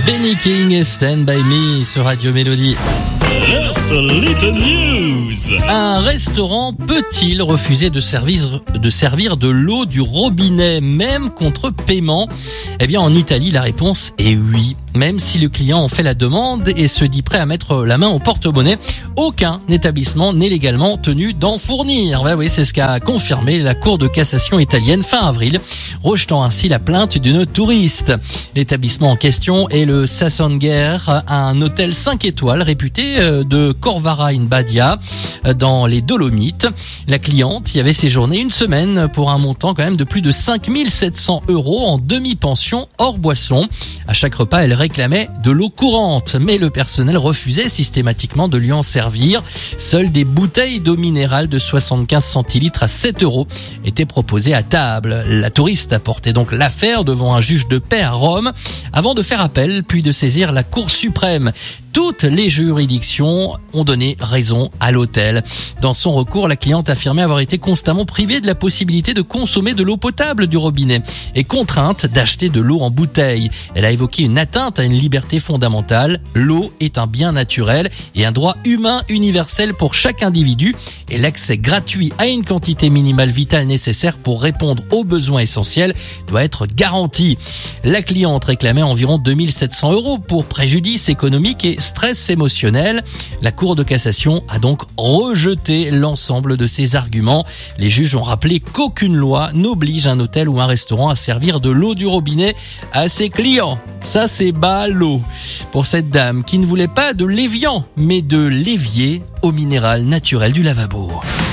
Benny King et Stand By Me sur Radio Mélodie. Little News. Un restaurant peut-il refuser de servir de l'eau du robinet, même contre paiement? Eh bien, en Italie, la réponse est oui. Même si le client en fait la demande et se dit prêt à mettre la main au porte-monnaie, aucun établissement n'est légalement tenu d'en fournir. Oui, c'est ce qu'a confirmé la Cour de cassation italienne fin avril, rejetant ainsi la plainte d'une touriste. L'établissement en question est le Sassonger, un hôtel 5 étoiles réputé de Corvara in Badia, dans les Dolomites. La cliente y avait séjourné une semaine pour un montant quand même de plus de 5 700 € en demi-pension hors boisson. À chaque repas, elle réclamait de l'eau courante, mais le personnel refusait systématiquement de lui en servir. Seules des bouteilles d'eau minérale de 75 centilitres à 7 € étaient proposées à table. La touriste a porté donc l'affaire devant un juge de paix à Rome avant de faire appel, puis de saisir la Cour suprême. Toutes les juridictions ont donné raison à l'hôtel. Dans son recours, la cliente affirmait avoir été constamment privée de la possibilité de consommer de l'eau potable du robinet et contrainte d'acheter de l'eau en bouteille. Elle a évoqué une atteinte à une liberté fondamentale. L'eau est un bien naturel et un droit humain universel pour chaque individu, et l'accès gratuit à une quantité minimale vitale nécessaire pour répondre aux besoins essentiels doit être garanti. La cliente réclamait environ 2 700 € pour préjudice économique et stress émotionnel. La Cour de cassation a donc rejeté l'ensemble de ces arguments. Les juges ont rappelé qu'aucune loi n'oblige un hôtel ou un restaurant à servir de l'eau du robinet à ses clients. Ça, c'est ballot. Pour cette dame qui ne voulait pas de l'évian, mais de l'évier au minéral naturel du lavabo.